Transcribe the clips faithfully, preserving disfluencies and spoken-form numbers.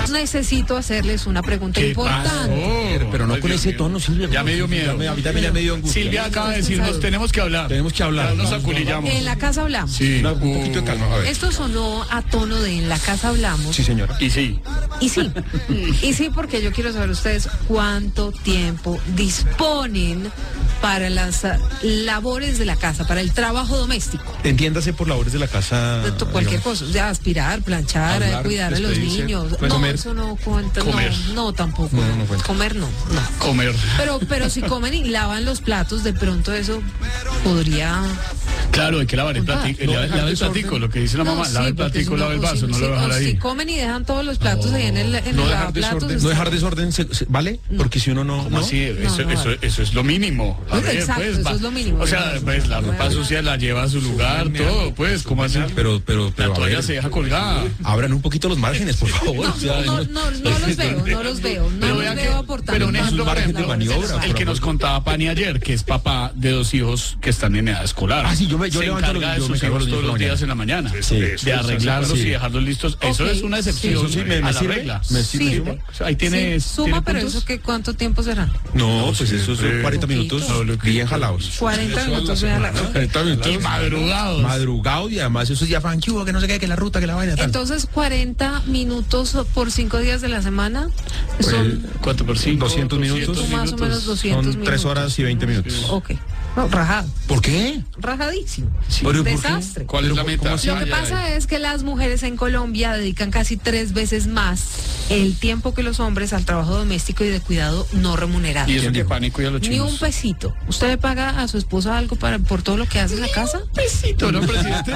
necesito hacerles una pregunta importante. Oh, pero no con ese tono, Silvia. Ya me dio miedo. A mí también ya me dio angustia. Silvia acaba de decirnos, tenemos que hablar. Tenemos que hablar. Ya nos aculillamos. En la casa hablamos. Sí. Una- un poquito de calma, a ver. Esto sonó a tono de en la casa hablamos. Sí, señora. Y sí. Y sí, y sí, porque yo quiero saber ustedes cuánto tiempo disponen para las ah, labores de la casa, para el trabajo doméstico. Entiéndase por labores de la casa. De to- cualquier digamos. cosa, ya aspirar, planchar, Hablar, eh, cuidar a los despedirse, niños. pues, No, comer. eso no cuenta. Comer. No, no, tampoco. No, no cuenta. Comer no, no. Comer. Pero, pero si comen y lavan los platos, de pronto eso podría. Claro, hay que lavar el Contar. platico. No lava dejar el desorden. platico, lo que dice la No, mamá. sí, Lava el porque platico, si lava el o vaso, si- no si- lo dejar o Si ahí. comen y dejan todos los platos ahí en el, en No el dejar lavaplatos. desorden, no dejar desorden, se- se- ¿vale? Porque si uno no... ¿Cómo ¿no? así? Eso, no, eso, vale. eso es lo mínimo. A ver, Exacto, pues, eso va. es lo mínimo. O sea, pues la ropa sucia la lleva a su lugar, todo, pues, ¿cómo así? Pero, pero, La pero, a toalla ver, se deja colgada. abran un poquito los márgenes, por favor. No, O sea, no, no, no los veo, no los veo, no Pero los vea veo que- aportando. pero un más ejemplo, para por margen de la maniobra, labor. El que nos contaba Pani ayer, que es papá de dos hijos que están en edad escolar. Ah, sí, yo me- yo Se levanto encarga los- de yo me sus cargo hijos los todos niños los por la días en la mañana. Sí, de arreglarlos sí. y dejarlos listos. Eso Ok, es una excepción sí, me- me a la sirve, regla. me sirve, Sirve. suma. O sea, ahí tiene, Sí, suma, ¿tiene pero puntos? eso que cuánto tiempo será. No, pues eso son siempre. cuarenta Poquito. minutos No, lo que- bien jalados. cuarenta minutos voy a la- cuarenta minutos. Y madrugados. Madrugado y además eso es ya fan, que hubo, que no sé qué, que la ruta, que la vaina, tal. Entonces, cuarenta minutos por cinco días de la semana son, ¿Cuánto por cinco? doscientos minutos. más o menos doscientos Son minutos. tres horas y veinte minutos. Ok, no, rajado, ¿Por qué? rajadísimo. ¿Pero por qué? Desastre. ¿Cuál es la Pero, meta? ¿cómo así? Lo que Ay, ay, pasa ay. es que las mujeres en Colombia dedican casi tres veces más el tiempo que los hombres al trabajo doméstico y de cuidado no remunerado. ¿Y eso ¿Quién que dijo? Pani cuida a los Ni chinos? un pesito. ¿Usted le paga a su esposa algo para por todo lo que hace en la casa? pesito, ¿no, presidente?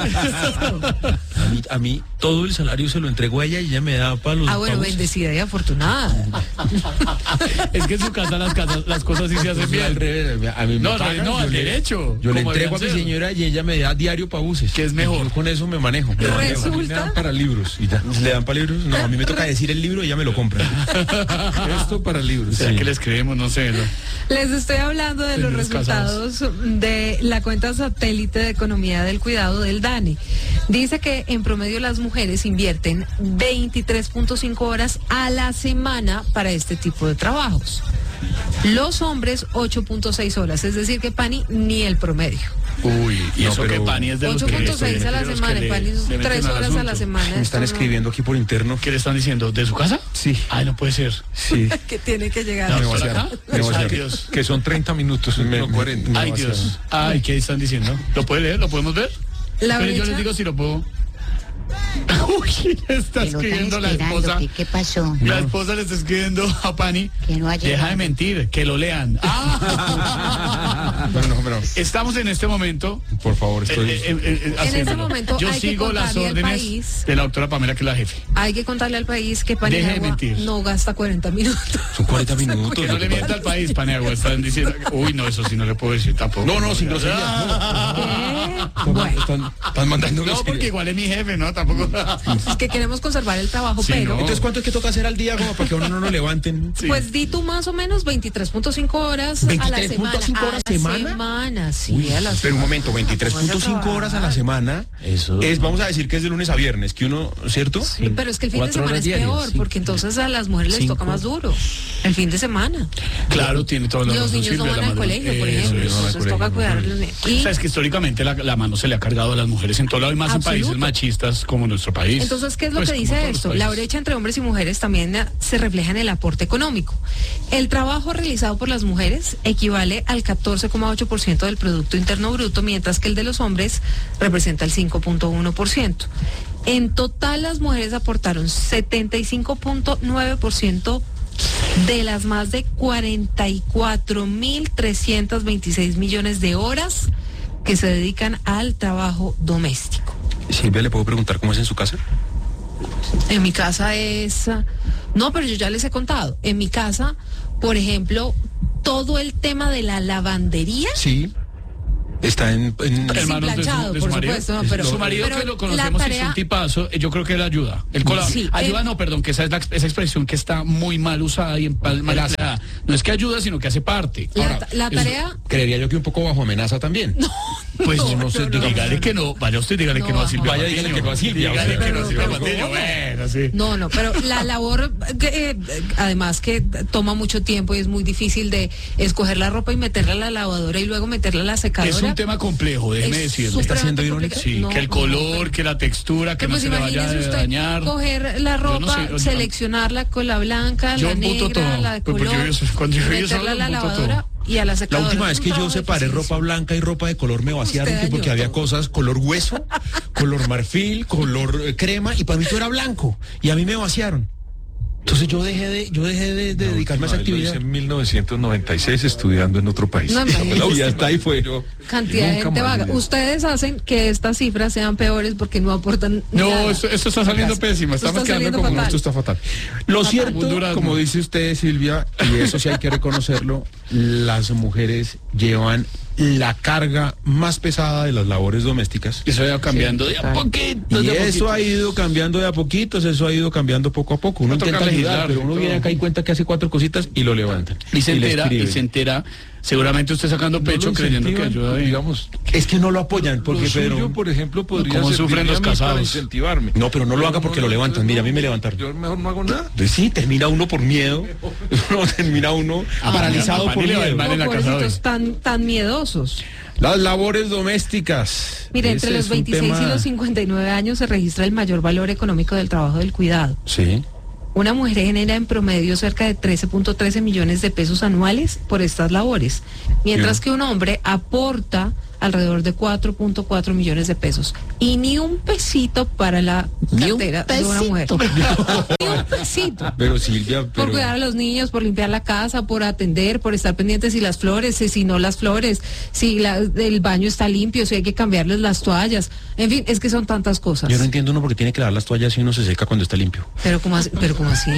A mí, a mí todo el salario se lo entrego a ella y ella me da para los Ah, bueno, pagos. bendecida y afortunada. Es que en su casa las, casas, las cosas sí se hacen Al bien. revés, a mí me No, no, pagan, no, yo al le- derecho. Yo le como entrego a mi deben ser. señora y ella me da diario para buses. ¿Qué es mejor? Yo con eso me manejo. Me manejo. A mí me Resulta- dan para libros. Y ya. ¿Le dan para libros? No, a mí me toca decir el libro y ella me lo compra. Esto para libros. ¿Será Sí. que les creemos? No sé. ¿no? Les estoy hablando de los Señores resultados de la cuenta satélite de economía del cuidado del DANE. Dice que en promedio las mujeres invierten veintitrés punto cinco horas a la semana para este tipo de trabajos. Los hombres ocho punto seis horas, es decir que Pani ni el promedio. Uy, y No, eso pero- que Pani es de los ocho que... punto seis a la de los semana, que le- Pani le meten tres al horas a la asunto. semana. Me están esto no- escribiendo aquí por interno. ¿Qué le están diciendo? ¿De su casa? Sí. Ay, no puede ser. Sí. que tiene que llegar. No, Me ¿por vaciaron. acá? Me vaciaron. Ay, Dios. Que son treinta minutos, no cuarenta. Me Ay, vaciaron. Dios. Ay, ¿qué están diciendo? ¿Lo puede leer? ¿Lo podemos ver? La Pero yo brecha- les digo si lo puedo. Uy, le está Que lo están escribiendo la esperando. esposa. ¿Qué, qué pasó? La esposa le está escribiendo a Pani. Que no ha Deja llegado. de mentir, que lo lean. Ah. Bueno, no, pero Estamos en este momento. por favor, estoy... eh, eh, eh, haciéndolo. momento Yo hay que sigo las contarle al órdenes país- de la doctora Pamela, que es la jefe. Hay que contarle al país que Deje de Paniagua mentir. no gasta cuarenta minutos. Son cuarenta minutos. Que no le mienta al país, Paniagua. Están diciendo. Uy, no, eso sí no le puedo decir tampoco. No, no, sin groserías. ¿Qué? Bueno, Están, están mandando No, groserías. porque igual es mi jefe, ¿no? Tampoco. es que queremos conservar el trabajo, Sí, pero... no. Entonces, ¿cuánto es que toca hacer al día como para que a uno no lo levanten? Sí. Pues di tú más o menos veintitrés punto cinco horas a la veintitrés punto semana. cinco horas a la semana. semana, sí, Uy, a la pero un semana. momento, veintitrés punto cinco horas a la semana. Eso. Es, vamos a decir que es de lunes a viernes, que uno, ¿cierto? Pero es que el fin de Cuatro semana horas es diarias, peor, sí. porque entonces a las mujeres les Cinco. toca más duro. El fin de semana. Claro, tiene toda la Los razón, niños no Silvia, van la al madre- colegio, por Eso, ejemplo. eso. no van al Entonces toca colegio, cuidar a no. los niños. O Y sea, es que históricamente la, la mano se le ha cargado a las mujeres en todo lado y más en países Absoluto. machistas como nuestro país. entonces, ¿qué es lo Pues, que como dice todos los esto? La países. brecha entre hombres y mujeres también eh, se refleja en el aporte económico. El trabajo realizado por las mujeres equivale al catorce coma ocho por ciento del Producto Interno Bruto, mientras que el de los hombres representa el cinco punto uno por ciento. En total, las mujeres aportaron setenta y cinco punto nueve por ciento de las más de cuarenta y cuatro mil trescientos veintiséis millones de horas que se dedican al trabajo doméstico. Silvia, ¿le puedo preguntar cómo es en su casa? En mi casa es... ah, No, pero yo ya les he contado. En mi casa, por ejemplo, todo el tema de la lavandería Sí. Está en, en Sí, hermanos de su, planchado, de su por marido. supuesto, no, pero- su marido pero que lo la conocemos y es tarea- un tipazo, yo creo que él ayuda. Él colabora. Sí, ayuda él- no, perdón, que esa es la, esa expresión que está muy mal usada y en mal, mal empleada. No es que ayuda, sino que hace parte. La, Ahora, la es- tarea... Creería yo que un poco bajo amenaza también. Pues No, no, sé, no, no, dígale no, que no, vaya usted, dígale No, que no a Silvia. vaya, Patiño. dígale que no a Silvia, Dígale o sea, que no a Silvia pero Patiño, ¿cómo? bueno, sí. No, no, pero la labor, que, eh, además que toma mucho tiempo y es muy difícil de escoger la ropa y meterla a la lavadora y luego meterla a la secadora. Es un tema complejo, déjeme Es decirle. súper ¿Está siendo complicado. irónico? Sí, No, que el no, color, pero- que la textura, que Pero no pues se le vaya imagínese a usted dañar. coger la Yo no ropa, sé, yo- seleccionarla con la blanca, Yo la embuto negra, todo. la de Pues, porque color, yo eso- cuando yo vi eso, meterla a la embuto lavadora y a la La secadora. última Es vez un que yo trabajo separé dificilísimo. ropa blanca y ropa de color me vaciaron Usted que porque dañó había todo. cosas color hueso, color marfil, color eh, crema y para mí todo era blanco y a mí me vaciaron. Entonces yo dejé de yo dejé de, de dedicarme a esa Lo hice actividad. en mil novecientos noventa y seis estudiando en otro país. No, imagínese. Y ya está ahí fue. Cantidad de Nunca gente más vaga. vi eso. Ustedes hacen que estas cifras sean peores porque no aportan No, nada. esto, esto está saliendo Esto pésimo, está estamos quedando saliendo como fatal. Esto está fatal. Lo Un cierto, durazno. como dice usted, Silvia, y eso sí hay que reconocerlo, las mujeres llevan la carga más pesada de las labores domésticas. Eso va cambiando de a poquito. Y de a eso poquito. ha ido cambiando de a poquitos, eso ha ido cambiando poco a poco. Uno No toca intenta ayudar, legislar, pero uno todo. viene acá y cuenta que hace cuatro cositas y lo levantan. Y se le entera, y escriben. se entera, seguramente usted sacando pecho lo creyendo que incentivan, ayuda. ahí. digamos, Es que no lo apoyan, porque lo suyo, Pedro... por ejemplo, podría ¿Cómo servirme sufren los a mí para casados? incentivarme. No, pero no lo haga porque lo levantan. Mira, a mí me levantaron. Yo mejor no hago nada. Pues sí, termina uno por miedo. No, termina uno Ah, paralizado mira, por Pani le va miedo. el mal en la casa Pobrecitos, hoy. tan, tan miedosos. Las labores domésticas. Mire, Ese entre los es un veintiséis tema- y los cincuenta y nueve años se registra el mayor valor económico del trabajo del cuidado. Sí. Una mujer genera en promedio cerca de trece punto trece millones de pesos anuales por estas labores, mientras Ya. que un hombre aporta alrededor de cuatro punto cuatro millones de pesos. Y ni un pesito para la Ni un cartera de una mujer. Ni un pesito. Pero Silvia, Por pero... cuidar a los niños, por limpiar la casa, por atender, por estar pendientes si las flores, si, si no las flores, si la- el baño está limpio, si hay que cambiarles las toallas. En fin, es que son tantas cosas. Yo no entiendo uno porque tiene que lavar las toallas y uno se seca cuando está limpio. Pero como así, pero como así.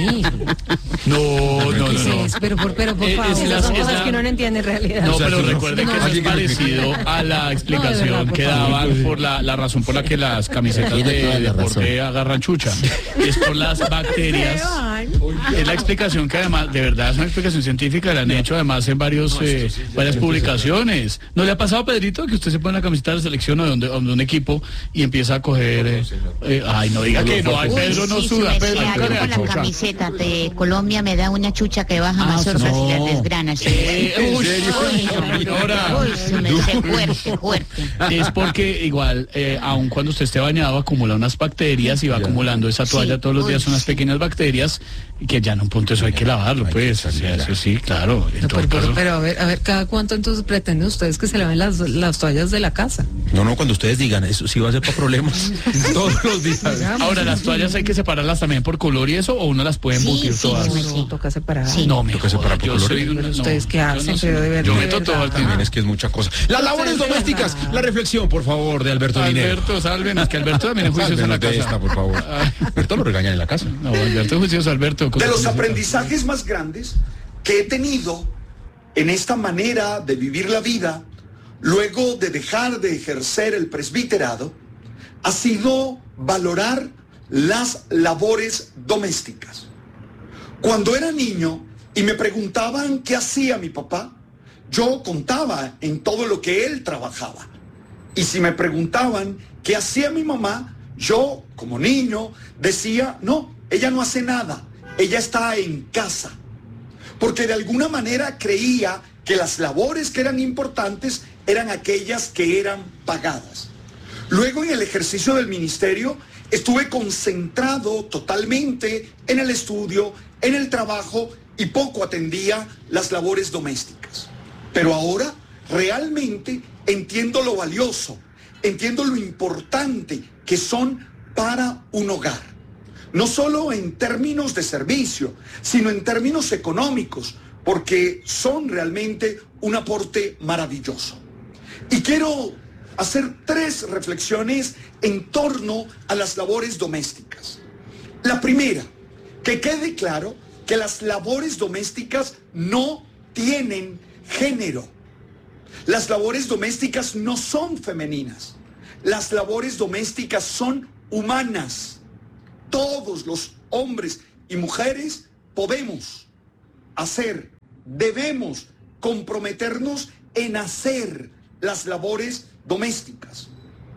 No, no, ¿Qué no, es no. eso? Pero por, pero por Eh, favor. es la- Esas son es cosas la- que uno no entiende en realidad. No, O sea, pero tú no- recuerde no, que eso es alguien que me parecido a la explicación verdad, por que favor. daban por la, la razón por la que las camisetas Tiene de toda la deporte razón. agarran chucha. Es por las bacterias. Es la explicación que además, de verdad, es una explicación científica, la han hecho además en varios, eh, varias publicaciones. ¿No le ha pasado, Pedrito, que usted se pone la camiseta de la selección o de, donde- o de un equipo y empieza a coger... eh, eh, ay, no diga que no, ay, Uy, Pedro no sí, suda, sí, Pedro me nunca yo le da con la chucha. camiseta de Colombia me da una chucha que baja Ah, mazorcas no. y las desgrana. Sí. Eh, ¿En uy, serio? uy, señora. Uy, se me hace fuerte, fuerte. Es porque igual, eh, aun cuando usted esté bañado, acumula unas bacterias y va acumulando esa toalla Sí, todos los uy, días, unas sí. pequeñas bacterias, y que ya en un punto eso hay que lavarlo, pues. O sea, eso sí, claro. En No, todo pero, pero- caso. pero a ver, a ver, ¿cada cuánto entonces pretenden ustedes que se laven las, las toallas de la casa? No, no, cuando ustedes digan eso, sí va a ser para problemas todos los días. Ahora, las toallas hay que separarlas también por color y eso, o uno las puede Sí, embutir sí, todas. sí. No, toca separar. Sí. No, me Toca separar por yo color. soy un- Pero no, ustedes qué yo hacen, no sé. pero de verdad. Yo de meto todo al verdad. También es que es mucha cosa. Las labores Ustedes de domésticas. verdad. La reflexión, por favor, de Alberto Linero. Alberto, sálvenos, que Alberto también es juicioso en la Sálvenos de casa. esta, por favor. Alberto lo regañan en la casa. No, Alberto es juicioso, Alberto. De los aprendizajes más grandes que he tenido en esta manera de vivir la vida, luego de dejar de ejercer el presbiterado, ha sido valorar las labores domésticas. Cuando era niño y me preguntaban qué hacía mi papá, yo contaba en todo lo que él trabajaba. Y si me preguntaban qué hacía mi mamá, yo, como niño, decía, no, ella no hace nada, ella está en casa. Porque de alguna manera creía que las labores que eran importantes eran aquellas que eran pagadas. Luego, en el ejercicio del ministerio, estuve concentrado totalmente en el estudio, en el trabajo, y poco atendía las labores domésticas. Pero ahora realmente entiendo lo valioso, entiendo lo importante que son para un hogar. No solo en términos de servicio, sino en términos económicos, porque son realmente un aporte maravilloso. Y quiero hacer tres reflexiones en torno a las labores domésticas. La primera, que quede claro que las labores domésticas no tienen género. Las labores domésticas no son femeninas. Las labores domésticas son humanas. Todos los hombres y mujeres podemos hacer, debemos comprometernos en hacer las labores domésticas.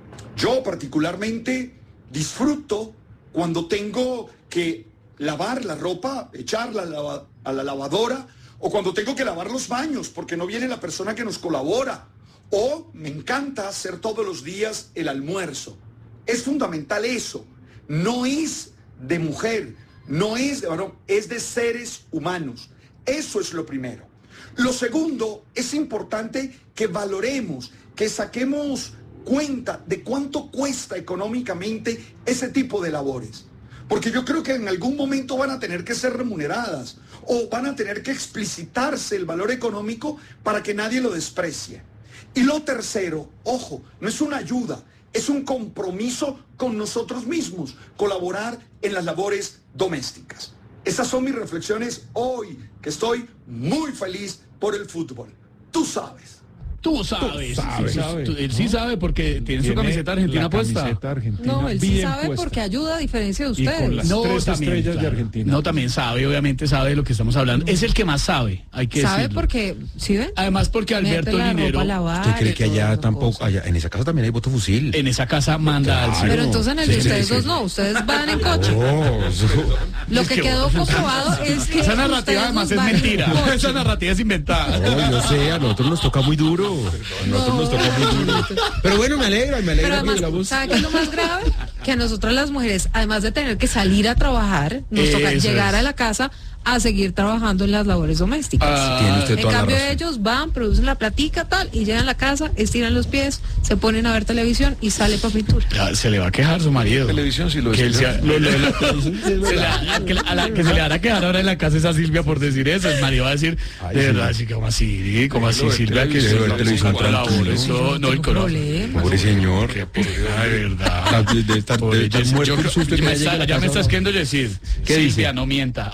Yo particularmente disfruto cuando tengo que lavar la ropa, echarla a la, a la lavadora, o cuando tengo que lavar los baños porque no viene la persona que nos colabora. O me encanta hacer todos los días el almuerzo. Es fundamental eso. No es de mujer, no es de varón, es de seres humanos. Eso es lo primero. Lo segundo, es importante que valoremos, que saquemos cuenta de cuánto cuesta económicamente ese tipo de labores. Porque yo creo que en algún momento van a tener que ser remuneradas o van a tener que explicitarse el valor económico para que nadie lo desprecie. Y lo tercero, ojo, no es una ayuda, es un compromiso con nosotros mismos, colaborar en las labores domésticas. Esas son mis reflexiones hoy, que estoy muy feliz por el fútbol. Tú sabes. Tú sabes. Tú sabes. Sí, Sabe, tú- él ¿no? sí sabe porque tiene su camiseta argentina la puesta. camiseta argentina No, él sí bien sabe puesta. porque ayuda a diferencia de Y con ustedes. las tres estrellas de Argentina. No, también sabe, obviamente sabe de lo que estamos hablando. Es el que más sabe, hay que ¿Sabe decirlo. porque, sí ven? Además porque Alberto Mete la ropa Linero a lavar ¿Usted cree y que todas allá esas tampoco, cosas. allá, en esa casa también hay voto fusil? en esa casa manda al Claro. cielo. Pero entonces en el de Sí, ustedes sí, dos sí. no, ustedes van en coche. Oh, eso- Lo Es que que quedó vos- comprobado es que Esa ustedes narrativa además dos es van en mentira. coche. Esa narrativa es inventada. No, yo sé, a nosotros nos toca muy duro. A nosotros No. nos toca muy duro. Pero bueno, me alegra, me alegra Pero que la además, voz... ¿sabe qué es lo más grave? Que a nosotras las mujeres, además de tener que salir a trabajar, nos toca Eso llegar es. a la casa a seguir trabajando en las labores domésticas. Ah, Tiene usted En toda la cambio razón. ellos van, producen la platica tal y llegan a la casa, estiran los pies, se ponen a ver televisión y sale para pintura. Ya, se le va a quejar su marido. Televisión sí lo Que él decía. sea- lo- lo- lo- se la- a que la- a la que se le hará quedar ahora en la casa es a Silvia por decir eso. El marido va a decir, Ay, de sí. verdad, así como así, como así, Lo de Silvia, que televisión, se lo de televisión colabore, tranquilo. eso, no, el color. Problema. Pobre señor. Qué pobre, de verdad. Está- de- de estar- Pobre de estar Jessy. muerto Yo el creo- susto que ya me haya está- llegado a la ya me casa, estás ¿no? queriendo decir. ¿Qué Silvia, dice? no mienta.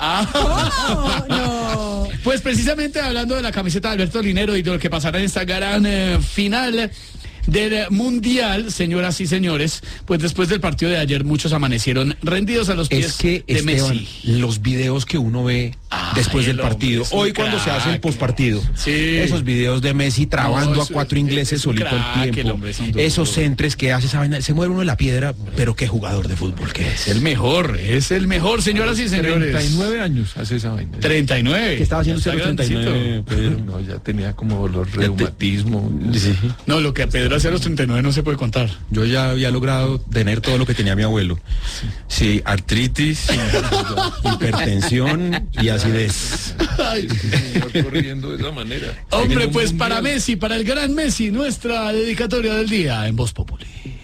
Ah. No, no. Pues precisamente hablando de la camiseta de Alberto Linero y de lo que pasará en esta gran eh, final del eh, Mundial, señoras y señores, pues después del partido de ayer muchos amanecieron rendidos a los pies Es que, de Esteban, Messi. los videos que uno ve Ay, después del el hombre partido, es un hoy cuando se hace el crack, postpartido, sí. esos videos de Messi trabando No, a eso cuatro es- ingleses es un solito crack, al el tiempo, hombre es un duro. esos centres que hace esa vaina, se mueve uno en la piedra, pero qué jugador de fútbol que es. Es el mejor, es el mejor, señoras y señores. treinta y nueve años hace esa vaina. treinta y nueve. ¿Qué estaba haciendo Ya usted a los está treinta y nueve, grandecito. Pedro? No, ya tenía como los te- reumatismo. Sí. No, lo que a Pedro hace a los treinta y nueve no se puede contar. Yo ya había logrado tener todo lo que tenía mi abuelo. Sí, artritis, hipertensión y acidez. Ay, señor, corriendo de esa manera. Hombre, En un pues para mundial. Messi, para el gran Messi, nuestra dedicatoria del día en Voz Populi.